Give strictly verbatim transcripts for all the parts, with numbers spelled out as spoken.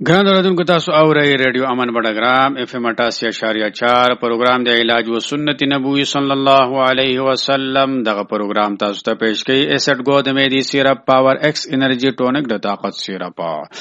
ګران اوریدونکو تاسو اورئ ریډیو امن بډګرام اف ام اٹھاسی اشاریه چار پروګرام د علاج و سنت نبوي صلی الله علیه وسلم. دغه پروګرام تاسو ته پیش کوي ایسټ گو د میدی سیرپ پاور ایکس انرژي ټونک د طاقت سیرپ.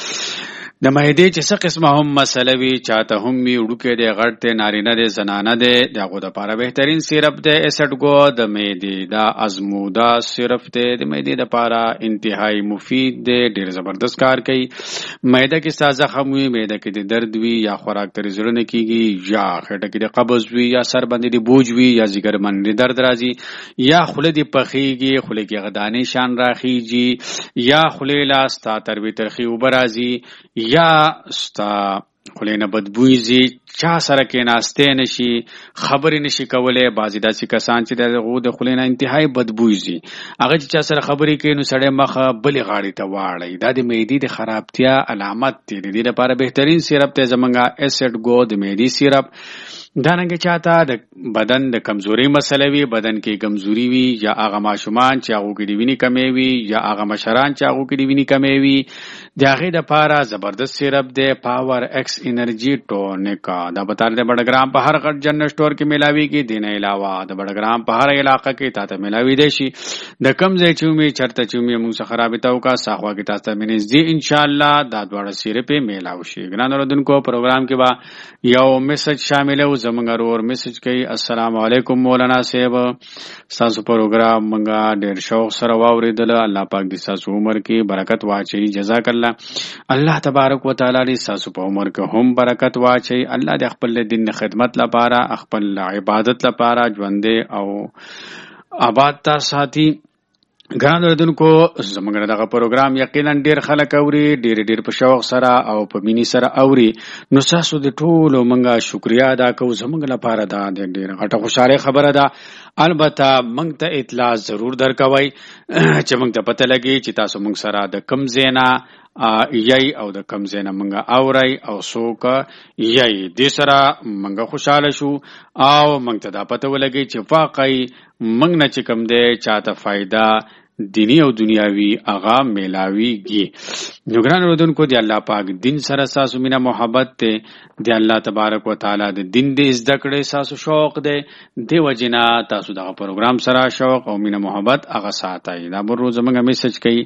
د مهدی چې څه قسمه هم مسله وي چاته هم وي وړوکی دی غټ دی نارینه دی زنانه دی دغه دپاره بهترین سیرپ دی ایسټ گو د مهدی دا ازمودا سیرپ دی د مهدی دپاره انتهایی مفید دی ډیر زبردست کار کوي. معده کې ستا زخم وي معده کې د درد وي یا خوراک ترې زړه نه کیږي یا خټه کې د قبض وي یا سر باندې د بوج وي یا ځیګر باندې درد راځي یا خوله دې پخیږي خوله کې غدانې شان راخیږي یا خوله لا ستا تروي ترخي اوبه راځي یا ستا خولې نه بدبوی ځي چا سره کېناستی نشي خبرې نشي کولی. بعضې داسې کسان چې د هغو د خولې نه انتهایی بدبوی ځي هغه چې چا سره خبرې کوي نو سړی مخه بلې غاړې ته واړوي. دا د معدې د خرابتیا علامت دی. د دې لپاره بهترین سیرپ دی زمونږ ایسټ گو د معدې سیرپ. دارنګه چاته د بدن د کمزوري مسله وي بدن کې کمزوري وي یا هغه ماشومان چې هغو کې د وینې کمی وي یا هغه مشران چې هغو کې د وینې کمی وي د هغې دپاره زبردست سیرپ دی پاور ایکس انرژي ټونک. دا به تاته د بډګرام په هر غټ جنرل سټور کې میلاویږي. دې نه علاوه د بډګرام په هر علاقه کې تاته میلاویدی شي. د کوم ځای چې ومې چېرته چې ومې موږ څخه رابطه وکړه ساخوا کې تاسو ته مې نږدې انشاءالله دا دواړه سیرپ یې میلاو شي. ګران اورېدونکو پروګرام کې به یو میسج شامل و زمونږ ورور میسج کوي السلام علیکم مولانا صاحب ستاسو پروګرام مونږه ډېر شوق سره واورېدله. الله پاک دې ستاسو عمر کې برکت واچوي. جزاک الله. الله تبارک وتعالی دې ستاسو په عمر کې هم برکت واچوي. الله دې خپل دین د خدمت لپاره خپل عبادت لپاره ژوندې او آباد تا ساتي. ګران اوریدونکو زموږ دغه پروګرام یقینا ډیر خلک اوري ډیر ډیر په شوق سره او په مینې سره اوري. نو تاسو د ټولو مونږه شکریا ادا کوو. زموږ لپاره دا ډیر غټه خوشاله خبره ده. البته مونږ ته اطلاع ضرور درکوئ چې مونږ ته پته لګي چې تاسو مونږ سره د کم ځای نه یی او د کم ځای نه مونږه اورئ او څوک یی دې سره مونږه خوشحاله شو او مونږ ته دا پته ولګي چې واقعي مونږ نه چې کم دی چاته فایده دینی او دنیاوی اغا میلاویږي. نو ګران اورېدونکو د الله پاک دین سره ستاسو مینه محبت دی د الله تبارک وتعالی د دین د زده کړې ستاسو شوق دی د وجې نه تاسو دغه پروګرام سره شوق او مینه محبت هغه ساتئ. دا بر روز زمونږ میسج کوي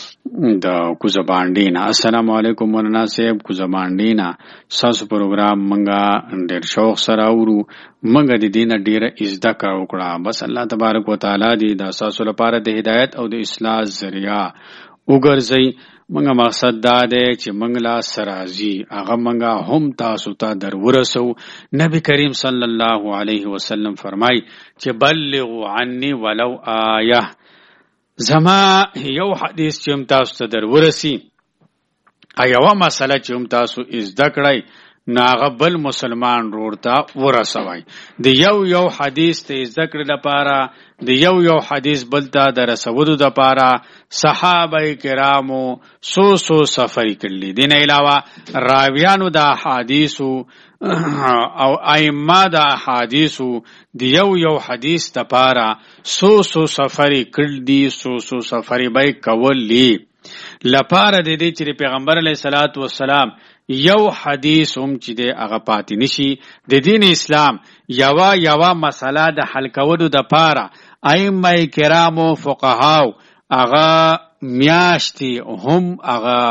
د کوزه باندې نه السلام علیکم مولانا صاحب کوزه باندې نه ستاسو پروګرام مونږه ډېر شوق سره اورو مونږ د دې نه ډېره زده کړه وکړه. بس الله تبارک وتعالی دې د ستاسو لپاره د هدایت او د اصلاح ذریعه وګرځئ. مونږه مقصد دا دی چې مونږ لا سرازي هغه مونږه هم تاسو ته در ورسو. نبی کریم صلی الله علیه وسلم فرمای چې بلغوا عني ولو آیه. زما یو حدیث چې هم تاسو ته در ورسی یوه مسله چې هم تاسو زده کړئ نو هغه بل مسلمان ورور ته ورسوئ. د یو یو حدیث ته زده کړې لپاره د یو یو حدیث بل ته د رسولو دپاره صحابه کرامو سو سو سفرې کړلي. دې نه علاوه راویانو د احادیثو او ائمه د احادیثو د یو یو حدیث دپاره سو سو سفرې کړلي سو سو سفرې به یې کولي لپاره د دې چې د پیغمبر علیه الصلاة والسلام یو حدیث هم چې دی هغه پاتې نشي. د دین اسلام یوه یوه مسله د حل کولو دپاره ائمه کرامو فقهاو هغه میاشتې هم هغه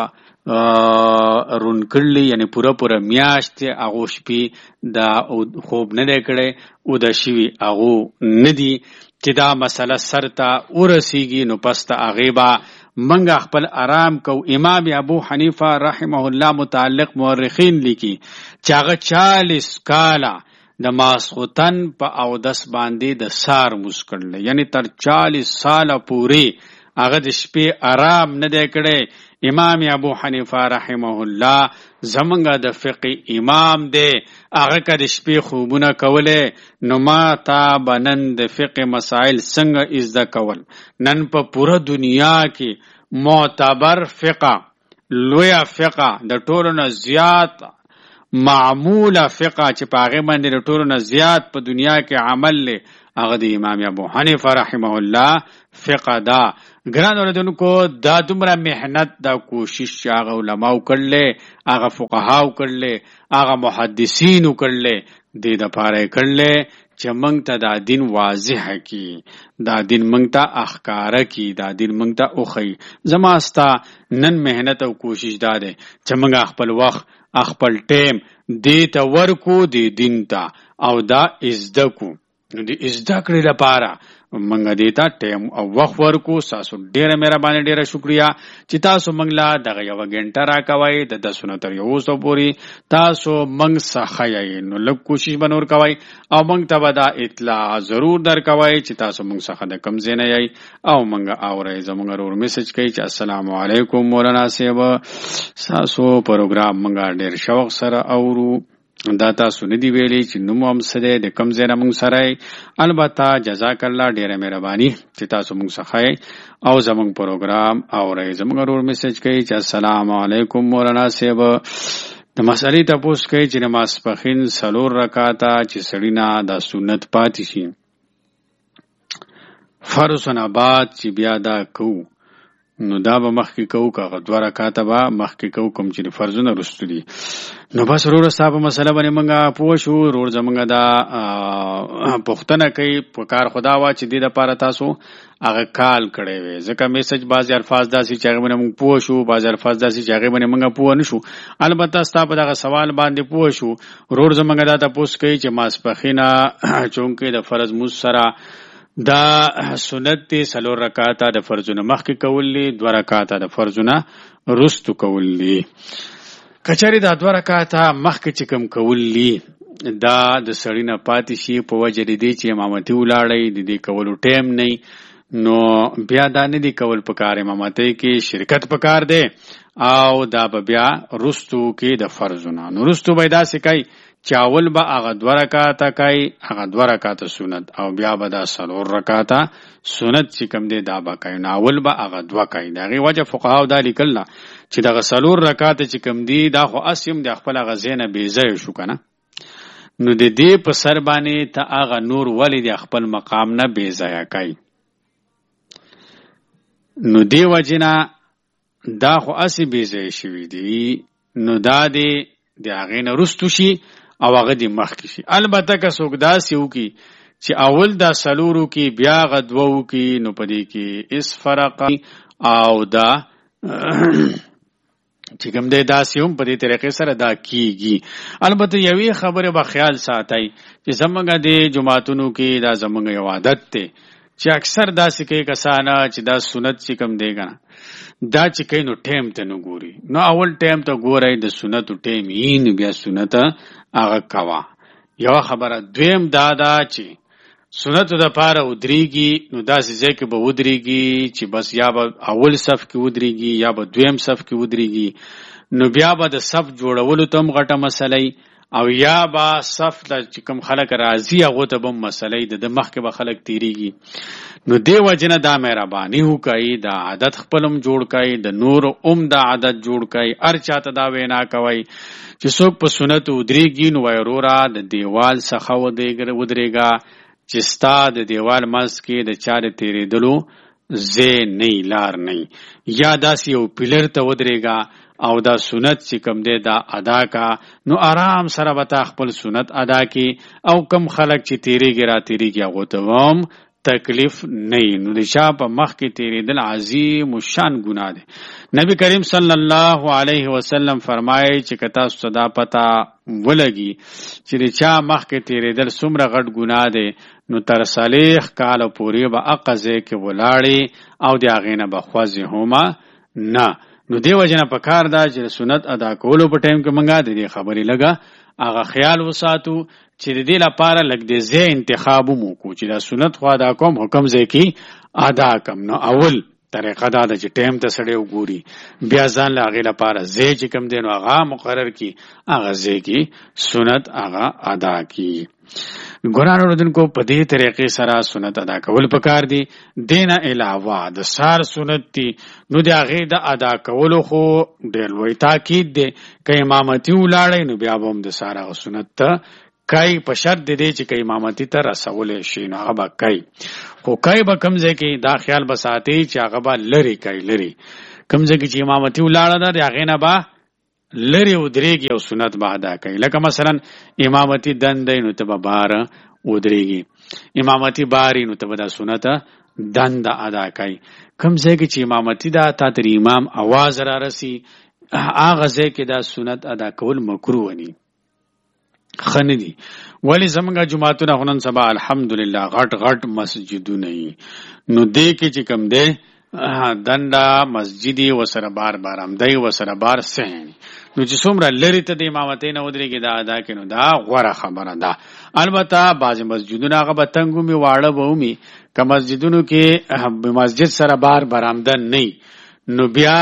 رون کړلی یعنی پوره پوره میاشتې هغو شپې د خوب نه دی کړی او د شوي هغو نه دي چې دا مسله سر ته ورسیږي نو پس د هغې به منګه خپل آرام کو. امام ابو حنیفه رحمه الله متعلق مورخین لیکي چې هغه چالیس کاله د ماسخوتن په اودس باندې د سار موس کړل یعنی تر چالیس ساله پورې هغه د شپې آرام نه دی کړی. امام ابو حنیفه رحمه الله زمونږ د فقه امام دی هغه که د شپې خوبونه کولی نو ما تا به نن د فقه مسائل څنګه زده کول. نن په پوره دنیا کې معتبر فقه لویه فقه د ټولو نه زیات معموله فقه چې په هغې باندې د ټولو نه زیات په دنیا کې عمل دی هغه د امام ابو حنیفه رحمه الله فقه دا. ګران اوریدونکو دا دومره محنت دا کوشش چې هغه علماء کړل، هغه فقها کړل، هغه محدثین کړل، دې د پاره کړل چې موږ ته دا دین واضح کی، دا دین موږ ته اخکار کی، دا دین موږ ته اوخی. زما ستا نن محنت او کوشش دا ده چې موږ خپل وخت خپل ټیم دې ته ورکو دې دین ته او دا ازده کو. نو دې ازده کړې لپاره منګه دیتا ټیم او وخت ورکو. تاسو ډیره مهرباني، ډیره شکریا چې تاسو منګلا دغه یو غنټه را کوي د دسونه تر یو سو پوری تاسو منګ څخه نو لږ کوشش بنور کوي او منګ ته به دا اطلاع ضرور در کوي چې تاسو منګ څخه د کم زینه یی او منګه اوري زمونږ ورور میسج کوي چې السلام علیکم مولانا صاحب، تاسو پروګرام منګه ډیر شوق سره اورو. دا تاسو ندی ویلی چې نوم هم سده د کم زینه مونږ سره. البته جزاک الله، ډیره مهرباني چې تاسو مونږ څخه او زمونږ پروګرام اورئ. زمونږ ورور میسج کوي چې السلام علیکم مولانا صاحب، د مسلې تپوس کوي چې نماز پخین څلور رکعاته چې سړی نه د سنت پاتې شي، فرض نه بعد چې بیا دا کو نو دا به مخکې کوو که دوه رکعاته به مخکې کوو کوم چې فرضونه رستو دي. نو بس وروره ستا په مسله باندې موږ پوه شو. ورور زموږ دا پوښتنه کوي په کار خدا وا چې دې دپاره تاسو هغه کال کړی وی، ځکه میسج بعضې الفاظ داسې چې هغې باندې موږ پوه شو، بعضې الفاظ داسې چې هغې باندې موږ پوه نه شو. البته ستا په دغه سوال باندې پوه شو. ورور زموږ دا تپوس کوي چې ماسپښینه چونکې د فرض مونځ سره دا سنت دی څلور رکعاته د فرضونه مخکې کول دي، دوه رکعاته د فرضونه رستو کول دي. کچاري دا دوه رکعاته مخکې چې کوم کول دي دا د سړي نه پاتې شي په وجه د دې چې امامتي ولاړی د دې کولو ټیم نه، نو بیا دا نه دی کول پکار. امامتۍ کې شرکت پکار دی او دا به بیا رستو کې د فرضونه. نو رستو به داسې کوي چې اول به هغه دوه رکعاته کوي، هغه دوه رکعاته سنت، او بیا به دا څلور رکعاته سنت چې کوم دی دا به کوي. نو اول به هغه دوه کوي. د هغې وجه فقهاو دا لیکل چې دغه څلور رکعاته چې کوم دی دا خو اسیم د خپل هغه ځای نه بېځایه شو که نه، نو د دې په سر باندې ته هغه نور ولې د خپل مقام نه بېځایه کوي. نو دې وجې نه دا خو اسې بېځایه شوي دي، نو دا دی د هغې نه رستو شي او هغه دې مخکې شي. البته که څوک داسې وکړي چې اول دا څلور وکړي بیا هغه دوه وکړي، نو په دې کې هېڅ فرق او دا چې کوم دی داسې هم په دې طریقې سره دا کیږي. البته یوې خبرې به خیال ساتئ چې زموږ د جماعتونو کې دا زموږ یو عادت دی چې اکثر داسې کوي کسانه چې دا سنت چې کوم دی که نه دا چې کوي نو ټیم ته نه ګوري. نو اول ټیم ته ګورئ، د سنتو ټیم یې نو بیا سنت هغه کوه. یوه خبره. دویم دا ده چې سنتو دپاره ودرېږي نو داسې ځای کې به ودرېږي چې بس یا به اول صف کې ودرېږي یا به دویم صف کې ودرېږي، نو بیا به د صف جوړولو ته هم غټه مسله او یا به صف ته چې کوم خلک راځي هغو ته به هم مسله د د مخکې به خلک تېرېږي. نو دې وجې نه دا مهرباني وکئ، دا عادت خپل هم جوړ کئ، د نورو هم دا عادت جوړ کئ. هر چاته دا وینا کوئ چې څوک په سنتو ودرېږي نو وایي وروره د دیوال څخه ودرېږه چې ستا د دیوال منځ کې د چا د تېرېدلو ځای نه لار نه، یا داسې یو پیلر ته ودرېږه او دا سنت چې کوم دی دا ادا کا. نو آرام سره به تا خپل سنت ادا کی او کم خلک چې تیریږي را تیریږي هغو ته هم تکلیف نه. نو د چا په مخ کې تیریدل عظیم شان ګناه دی. نبی کریم صلی الله علیه وسلم فرمایي چې که تاسو ته دا پته ولګي چې د چا مخ کې تیریدل څومره غټ ګناه دی، نو تر څلېښت کاله پورې به هغه ځای کې ولاړې او د هغې نه به خوځې هم نه. نو دې وجې نه پکار ده چې د سنت ادا کولو په ټایم کې موږ د دې خبرې لږه هغه خیال وساتو چې د دې لپاره لږ د ځای انتخاب هم وکړو چې دا سنت خو ادا کوم حکم ځای کې ادا کم. نو اول طریقه دا ده چې ټایم ته سړی وګوري، بیا ځان له هغې لپاره ځای چې کوم دی نو هغه مقرر کړي، هغه ځای کې سنت هغه ادا کړي. ګرانو اورېدونکو په دې طریقې سره سنت ادا کول پکار دي. دې نه علاوه د سهار سنت دي نو د هغې د ادا کولو خو ډېر لوی تاکید دی. که امامتي ولاړئ نو بیا به هم د سهار هغه سنت ته کای په شرط دی چې کې امامتي ته رسول شي نو هغه به کوي خو کای به کوم ځای کې دا خیال به ساتي چې هغه به لري کوي لري کوم ځای کې چې امامتي ولاړه ده هغې نه به لري ودرېږي او سنت به ادا کوي لکه مثلا امامتي دندې نو ته به بار ودرېږي امامتي باري نو ته به دا سنت دند ادا کوي کوم ځای کې چې امامتي ده تا تر امام اواز را رسي هغه ځای کې دا سنت ادا کول مکروه دي ښه نه دي ولې زمونږ جوماتونه خو نن سبا الحمدلله غټ غټ مسجدونه یي نو دې کې چې کوم دی دنده مسجدي وسره بار بار همدی وسره بار سهن نو چې څومره لرې ته د امامتۍ نه ودرېږي دا ادا کړي نو دا غوره خبره ده البته بعضې مسجدونه هغه به تنګ ومي واړه به ومي که مسجدونو کې مسجد سره بار برآمدن نه نو بیا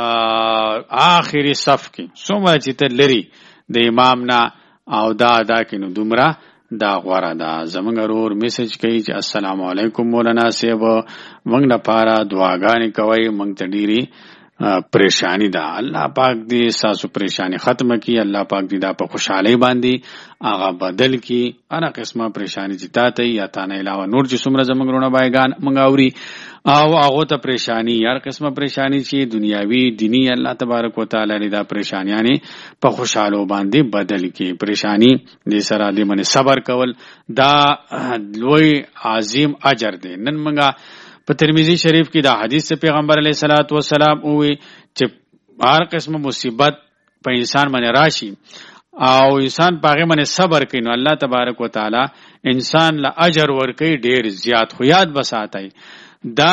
آخري صف کې څومره چې ته لرې د امام نه او دا ادا کړي نو دومره دا غوره ده زمونږ ورور میسج کوي چې السلام علیکم مولانا صاحب موږ لپاره دعاګانې کوئ موږ ته ډېرې پریشانی ده الله پاک دې ستاسو پریشانی ختمه کړي الله پاک دې دا په خوشحالۍ باندې هغه بدل کړي هره قسمه پریشانی چې تا ته یا تا نه علاوه نور چې څومره زموږ وروڼه بایګان موږ اوري او هغو ته پریشانی هر قسمه پریشانی چې دنیاوي دینی الله تبارک وتعالی دې دا پریشانیانې په خوشحالو باندې بدل کړي پریشانی دې سره دې باندې صبر کول دا لوی عظیم اجر دی نن موږ په ترمذی شریف کې دا حدیث پیغمبر علیه الصلاۃ والسلام وی چې هر قسمه مصیبت په انسان باندې راشي او انسان په هغه باندې صبر کوي نو الله تبارک وتعالى انسان له اجر ورکوي ډیر زیات خو یاد بساتای دا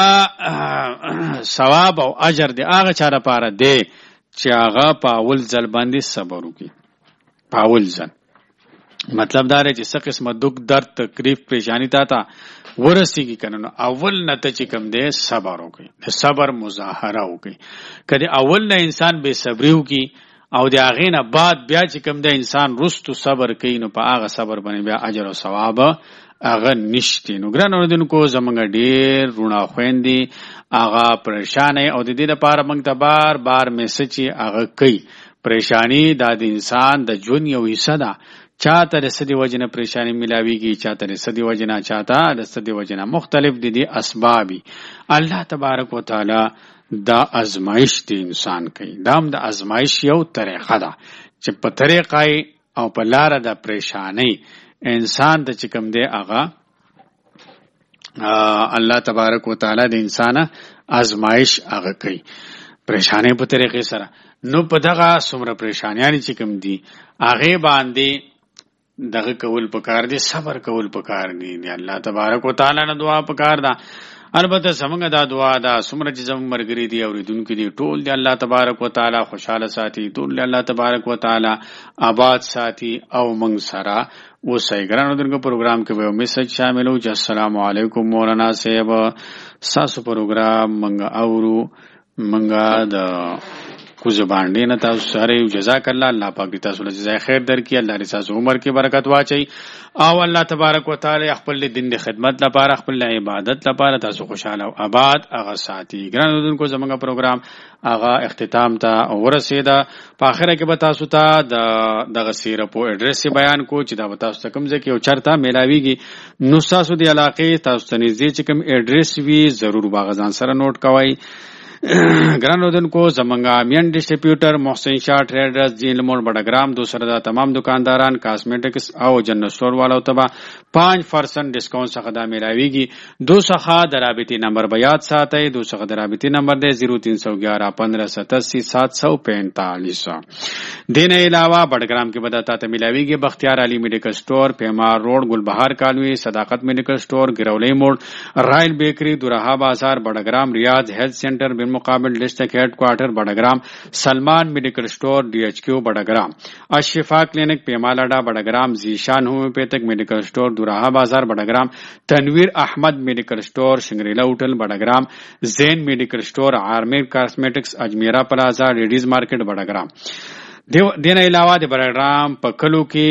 ثواب او اجر دی هغه چا لپاره دی چې هغه په اول ځل باندې صبر وکړي په اول ځل مطلب دا دی چې څه قسمه دک درد تکلیف پریشانی تا تا ورسیږي کنه نو اول نه ته چې کوم دی صبر وکړي صبر مظاهره وکړي کله اول نه انسان بے صبری وکړي او د هغې نه بعد بیا چې کوم دی انسان رستو صبر کوي نو په هغه صبر باندې بیا اجر او ثواب هغه نشته نو ګران اوریدونکو زمونږ ډېر وروڼه خویندې هغه پریشانه او د دې لپاره موږ ته بار بار میسج هغه کوي پریشانی دا د انسان د ژوند یو حصه ده چاته د سدي وجنه پریشانی ملاویږي چاته د سدي وجنه چاته د سدي وجنه مختلف دي دي اسبابي الله تبارک وتعالى دا ازمایش دی انسان کوي دا هم د ازمایش یو طریقه ده چې په طریقای او په لار د پریشانی انسان د چکم دی هغه الله تبارک وتعالى د انسان ازمایش هغه کوي پریشانی په طریقې سره نو په دغه څومره پریشانیان چې کوم دي هغه باندې دغه کول پکار دي صبر کول پکار دي الله تبارک وتعالى نه دعا پکار ده البته زمونږ دا دعا ده څومره چې زموږ مرګري دي اوریدونکي دي ټول دی الله تبارک وتعالى خوشاله ساتي ټول الله تبارک وتعالى آباد ساتي او موږ سره اوسئ ګرانو دغه پروګرام کې به میسج شامل و چې السلام علیکم مولانا صاحب ساسو پروګرام موږ اورو موږ د کوزه باندې نه تاسو سره جزاک الله الله پاک دې تاسو له جزای خیر درکړي الله دې تاسو عمر کې برکت واچي او الله تبارک وتعالى خپل دین د خدمت لپاره خپل عبادت لپاره تاسو خوشاله او آباد هغه ساتي ګران دونکو زموږ پروګرام هغه اختتام ته ورسېده په اخره کې به تاسو ته د دغه سیره په اډرس بیان کو چې دا به تاسو ته کوم ځای کې او چرته میلاویږي نو تاسو د علاقې تاسو ته نږدې چې کوم اډرس وي ضرور باغزان سره نوٹ کوئ ګران اوردونکو زمونږ مین ډسټریبیوټر محسن شاه ټریډرز جیل موړ بډګرام دوسره دا تمام دکانداران کاسمیټکس او جنرل سٹور والو ته پانچ پرسنٹ ډسکاؤنٹ څخه دا میلاویږي دو څخه د رابطې نمبر بیات ساتئ دو څخه د رابطې نمبر دی زیرو تین سو گیارہ پندرہ ستاسی سات سو پینتالیس دین علاوه بډګرام کې بداتا ته میلاویږي بختیار علی میډیکل سٹور پیمار روډ ګلبهار کالوی صداقت میډیکل سٹور ګرولې موړ رائل بیکری دورها بازار بډګرام ریاض هیلث سنټر مقابل ڈسٹرکٹ ہیڈ کوارٹر بڑگرام سلمان میڈیکل سٹور ڈی ایچ کیو بڑگرام اشفا کلینک پیمالاڈا بڑگرام زیشان ہومیوپیتھک میڈیکل سٹور دوراہا بازار بڑگرام تنویر احمد میڈیکل سٹور شنگریلا ہوٹل بڑگرام زین میڈیکل سٹور عارمیر کاسمیٹکس اجمیرہ پلازا لیڈیز مارکیٹ بڑگرام دین علاوہ د بڑگرام پکلو کی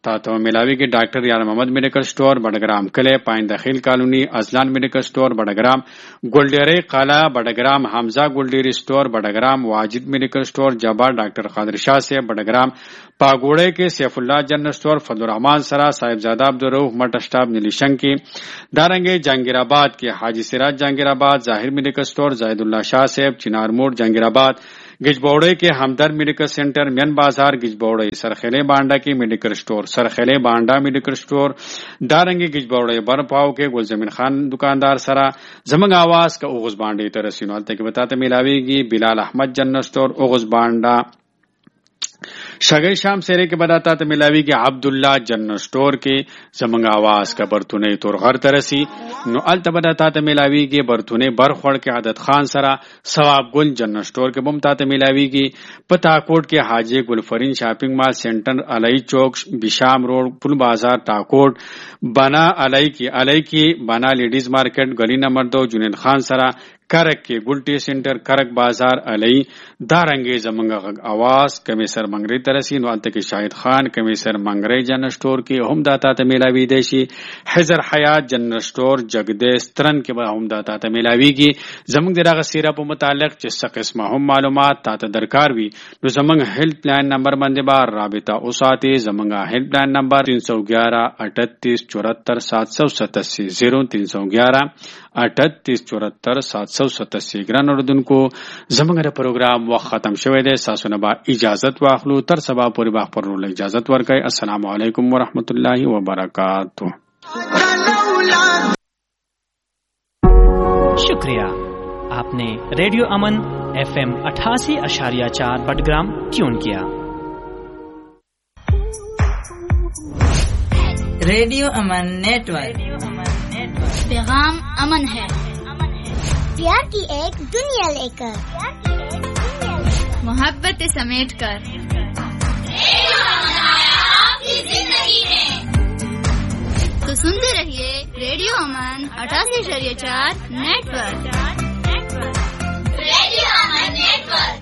تا ته ملاویږي ډاکټر یار محمد میډیکل سٹور بډګرام کله پاینده خیل کالونی ازلان میډیکل سٹور بډګرام ګولډيري قالا بډګرام حمزه ګولډيري سٹور بډګرام واجد میډیکل سٹور جبا ډاکټر قادر شاه سے بډګرام پاګوړې کې سیف الله جنرل سٹور فضل الرحمن سرا صاحبزاده عبدالروح مټ اسټاپ نیلیشن کې دارنګي جهانگیر آباد کې حاجی سراج جهانگیر آباد ظاهر میډیکل سٹور زاهد الله شاه صاحب چنار موړ جهانگیر آباد گجبوڑے کے ہمدرد میڈیکل سینٹر مین بازار گجبوڑے سرخیلے بانڈا کی میڈیکل سٹور سرخیلے بانڈا میڈیکل سٹور دارنگی گجبوڑے برپاؤ کے گلزمین خان دکاندار سرا زمنگ آواز کا اوغز بانڈے ترسینوال تک بتاتے ملاوی گی بلال احمد جنرل سٹور اوغز بانڈا شگئی شام سیرے کے بتاتا تو ملاوی گی عبداللہ جنرل سٹور کے زمنگ آواز کا برتنے تورغر ترسی نو الت بتاتا تو ملاوی گی برتنے برخوڑ کے عادت خان سرا ثواب گل جنرل سٹور کے بمتا تو ملاوی گی پتاکوٹ کے حاجی گلفرین شاپنگ مال سینٹر علی چوک بشام روڈ پل بازار تاکوٹ بنا علی کی علی کی بنا لیڈیز مارکیٹ گلی نمبر دو جنید خان سرا کرک کے گلٹی سینٹر کرک بازار علی دارنگے زمنگا آواز کمیسر منگری ترسی نو الت کے شاہد خان کمیسر منگری جنرل سٹور کی ہم داتا تا ملاوی دیشی حضر حیات جنرل سٹور جگدیش ترن کے با ہم داتا تا ملاوی گی زمنگ دراغ سیرہ پا متعلق جس قسمہ ہم معلومات تا درکار بھی نو زمنگ ہیلپ لائن نمبر مندے بار رابطہ اساتی زمنگا ہیلپ لائن نمبر تین سو گیارہ اٹھتیس چورہتر سات سو ستاسی زیرو تین سو گیارہ اٹھتیس چورہتر سات سو ستاسی گران اردن کو زمنگر پروگرام وقت ختم شوه ده ساسو نبا اجازت واخلو تر سبا پوری باق پر رول اجازت ورکای السلام علیکم ورحمت اللہ وبرکاتہ. شکریہ. آپ نے ریڈیو امن ایف ایم اٹھاسی اشاریہ چار بٹگرام ٹیون کیا. ریڈیو امن نیٹ ورک پیغام امن ہے پیار کی ایک دنیا لے کر محبت سمیٹ کر آپ کی زندگی میں تو سنتے رہیے ریڈیو امن اٹھاسی اشاریہ چار نیٹ ورک. ریڈیو امن نیٹ ورک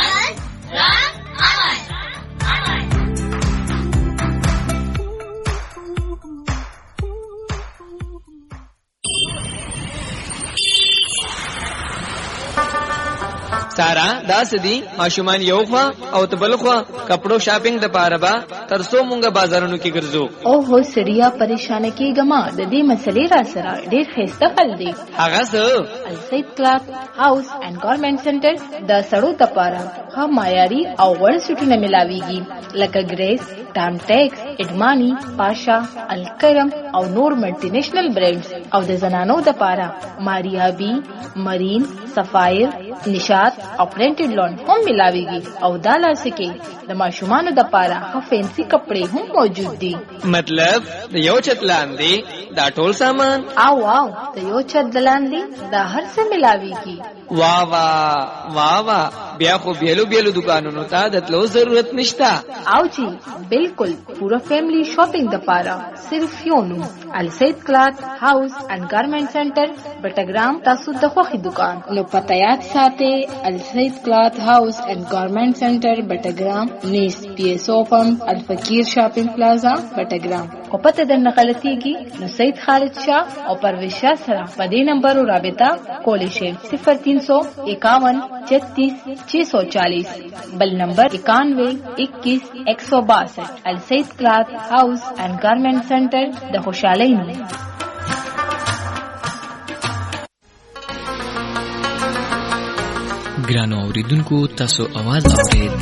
سارا دا سدي ماشومان یو خوا او تبل خوا کپڑو شاپینګ د پاره با ترسو مونږه بازارونو کې ګرځو. او هو سړیا پریشان کیګما د دې مسلې را سره ډېر خسته خل دی. هغه څه السید کلاث هاوس اینڈ گارمنټ سنټر د سړو د پاره ها معیاري او وړ سټونه ملاويږي لکه ګریس ټام ټیکس اډمانی پاشا الکرم او نور ملټي نېشنل برانډز او د زنانو د پاره ماریا بی مرین سفایر نشاط او پرنټډ لون هم ملاويږي او دالا سکے د ماشومانو د پاره ها فینسی کپڑے هم موجود دي. مطلب د یو چت لاندې دا ټول سامان او واو د یو چت لاندې دا هر څه ملاويږي. واہ واہ واہ واہ بیا خو بیلو بیلو دکانونو ته د تلو ضرورت نشتا. او جی بالکل پورا فیملی شاپنگ د پاره صرف یو نو السید کلاث هاوس اینڈ گارمنټ سنټر بټګرام تاسو د خوخي دکان نو پته یاد ساتي السید کلاث هاوس اینڈ گارمنټ سنټر بټګرام نیس پی ایس او پم الفقیر شاپنگ پلازا بټګرام. او پته د نقلتیږي نو سید خالد شاه او پرویز شاه سره په دې نمبر رابطه کولی شئ صفر تین سو اکاون چھتیس چھ سو چالیس بل نمبر اکانوے اکیس ایک سو باسٹھ. السید کلاث ہاؤس اینڈ گارمنٹ سینٹر د خوشحالی نوم. ګرانو اوریدونکو تاسو आवाज اورئ